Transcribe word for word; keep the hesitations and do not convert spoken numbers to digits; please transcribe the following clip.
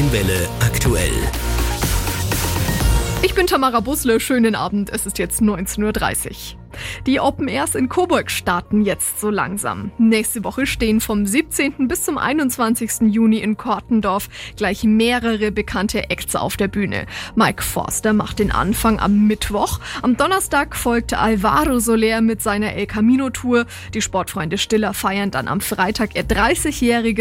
Rheinwelle aktuell. Ich bin Tamara Busle, schönen Abend, es ist jetzt neunzehn Uhr dreißig. Die Open Airs in Coburg starten jetzt so langsam. Nächste Woche stehen vom siebzehnten bis zum einundzwanzigsten Juni in Kortendorf gleich mehrere bekannte Acts auf der Bühne. Mike Forster macht den Anfang am Mittwoch. Am Donnerstag folgt Alvaro Soler mit seiner El Camino Tour. Die Sportfreunde Stiller feiern dann am Freitag ihr dreißigjähriges